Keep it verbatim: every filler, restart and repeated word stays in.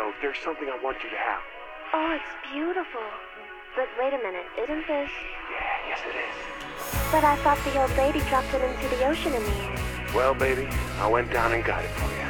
know, there's something I want you to have. Oh, it's beautiful. But wait a minute, isn't this... Yeah, yes it is. But I thought the old lady dropped it into the ocean in the air. Well, baby, I went down and got it for you.